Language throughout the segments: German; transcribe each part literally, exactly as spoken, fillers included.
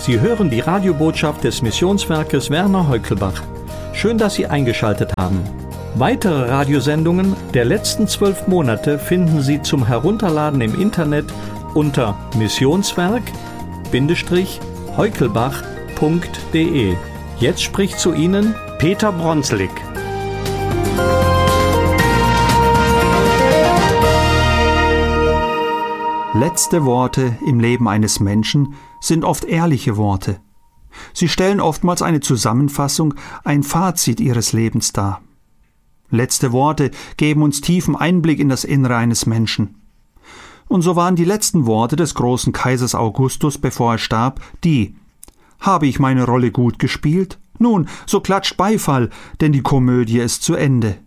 Sie hören die Radiobotschaft des Missionswerkes Werner Heukelbach. Schön, dass Sie eingeschaltet haben. Weitere Radiosendungen der letzten zwölf Monate finden Sie zum Herunterladen im Internet unter missionswerk-heukelbach punkt de. Jetzt spricht zu Ihnen Peter Bronslik. Letzte Worte im Leben eines Menschen sind oft ehrliche Worte. Sie stellen oftmals eine Zusammenfassung, ein Fazit ihres Lebens dar. Letzte Worte geben uns tiefen Einblick in das Innere eines Menschen. Und so waren die letzten Worte des großen Kaisers Augustus, bevor er starb, die: Habe ich meine Rolle gut gespielt? Nun, so klatscht Beifall, denn die Komödie ist zu Ende.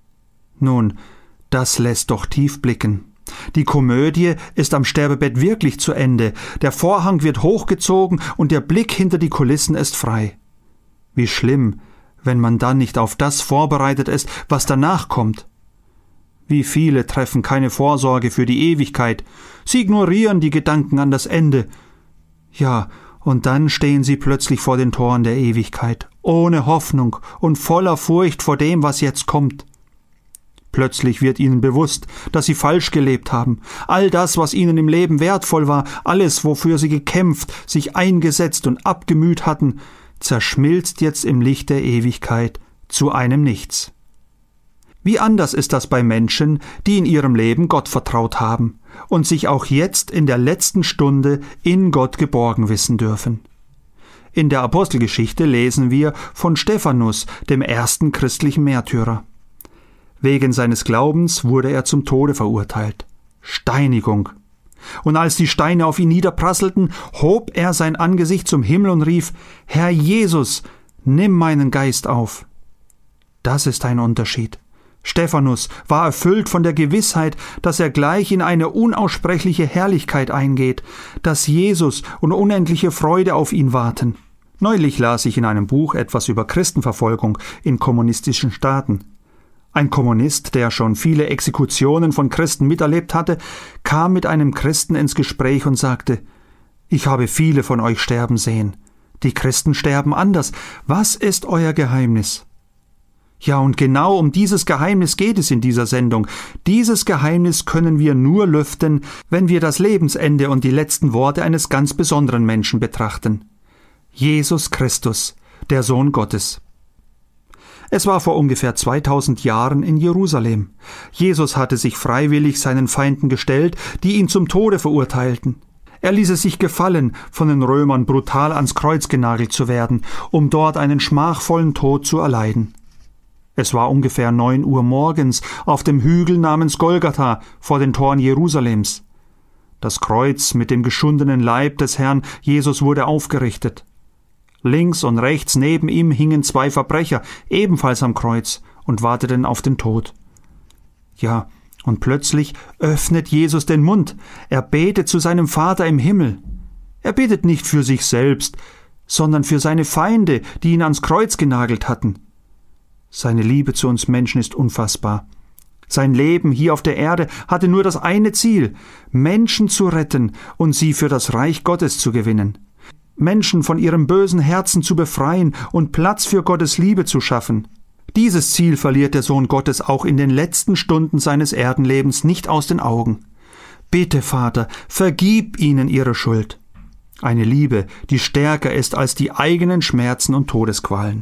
Nun, das lässt doch tief blicken. Die Komödie ist am Sterbebett wirklich zu Ende, der Vorhang wird hochgezogen und der Blick hinter die Kulissen ist frei. Wie schlimm, wenn man dann nicht auf das vorbereitet ist, was danach kommt. Wie viele treffen keine Vorsorge für die Ewigkeit, sie ignorieren die Gedanken an das Ende. Ja, und dann stehen sie plötzlich vor den Toren der Ewigkeit, ohne Hoffnung und voller Furcht vor dem, was jetzt kommt. Plötzlich wird ihnen bewusst, dass sie falsch gelebt haben. All das, was ihnen im Leben wertvoll war, alles, wofür sie gekämpft, sich eingesetzt und abgemüht hatten, zerschmilzt jetzt im Licht der Ewigkeit zu einem Nichts. Wie anders ist das bei Menschen, die in ihrem Leben Gott vertraut haben und sich auch jetzt in der letzten Stunde in Gott geborgen wissen dürfen. In der Apostelgeschichte lesen wir von Stephanus, dem ersten christlichen Märtyrer. Wegen seines Glaubens wurde er zum Tode verurteilt. Steinigung. Und als die Steine auf ihn niederprasselten, hob er sein Angesicht zum Himmel und rief: Herr Jesus, nimm meinen Geist auf. Das ist ein Unterschied. Stephanus war erfüllt von der Gewissheit, dass er gleich in eine unaussprechliche Herrlichkeit eingeht, dass Jesus und unendliche Freude auf ihn warten. Neulich las ich in einem Buch etwas über Christenverfolgung in kommunistischen Staaten. Ein Kommunist, der schon viele Exekutionen von Christen miterlebt hatte, kam mit einem Christen ins Gespräch und sagte: Ich habe viele von euch sterben sehen. Die Christen sterben anders. Was ist euer Geheimnis? Ja, und genau um dieses Geheimnis geht es in dieser Sendung. Dieses Geheimnis können wir nur lüften, wenn wir das Lebensende und die letzten Worte eines ganz besonderen Menschen betrachten. Jesus Christus, der Sohn Gottes. Es war vor ungefähr zweitausend Jahren in Jerusalem. Jesus hatte sich freiwillig seinen Feinden gestellt, die ihn zum Tode verurteilten. Er ließ es sich gefallen, von den Römern brutal ans Kreuz genagelt zu werden, um dort einen schmachvollen Tod zu erleiden. Es war ungefähr neun Uhr morgens auf dem Hügel namens Golgatha vor den Toren Jerusalems. Das Kreuz mit dem geschundenen Leib des Herrn Jesus wurde aufgerichtet. Links und rechts neben ihm hingen zwei Verbrecher, ebenfalls am Kreuz, und warteten auf den Tod. Ja, und plötzlich öffnet Jesus den Mund. Er betet zu seinem Vater im Himmel. Er betet nicht für sich selbst, sondern für seine Feinde, die ihn ans Kreuz genagelt hatten. Seine Liebe zu uns Menschen ist unfassbar. Sein Leben hier auf der Erde hatte nur das eine Ziel: Menschen zu retten und sie für das Reich Gottes zu gewinnen. Menschen von ihrem bösen Herzen zu befreien und Platz für Gottes Liebe zu schaffen. Dieses Ziel verliert der Sohn Gottes auch in den letzten Stunden seines Erdenlebens nicht aus den Augen. Bitte, Vater, vergib ihnen ihre Schuld. Eine Liebe, die stärker ist als die eigenen Schmerzen und Todesqualen.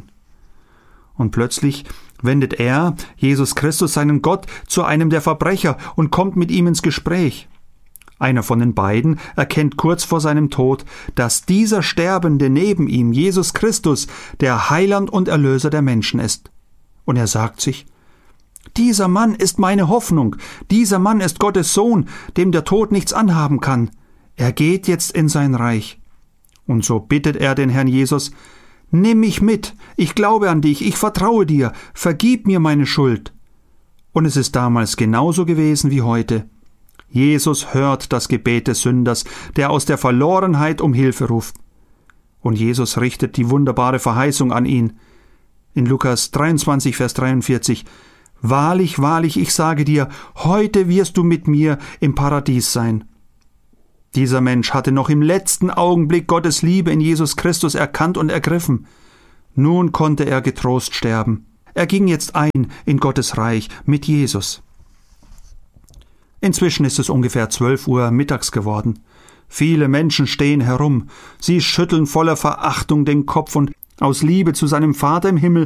Und plötzlich wendet er, Jesus Christus, seinen Gott zu einem der Verbrecher und kommt mit ihm ins Gespräch. Einer von den beiden erkennt kurz vor seinem Tod, dass dieser Sterbende neben ihm, Jesus Christus, der Heiland und Erlöser der Menschen ist. Und er sagt sich: Dieser Mann ist meine Hoffnung, dieser Mann ist Gottes Sohn, dem der Tod nichts anhaben kann. Er geht jetzt in sein Reich. Und so bittet er den Herrn Jesus: Nimm mich mit, ich glaube an dich, ich vertraue dir, vergib mir meine Schuld. Und es ist damals genauso gewesen wie heute. Jesus hört das Gebet des Sünders, der aus der Verlorenheit um Hilfe ruft. Und Jesus richtet die wunderbare Verheißung an ihn. In Lukas dreiundzwanzig, Vers dreiundvierzig: Wahrlich, wahrlich, ich sage dir, heute wirst du mit mir im Paradies sein. Dieser Mensch hatte noch im letzten Augenblick Gottes Liebe in Jesus Christus erkannt und ergriffen. Nun konnte er getrost sterben. Er ging jetzt ein in Gottes Reich mit Jesus. Inzwischen ist es ungefähr zwölf Uhr mittags geworden. Viele Menschen stehen herum. Sie schütteln voller Verachtung den Kopf und aus Liebe zu seinem Vater im Himmel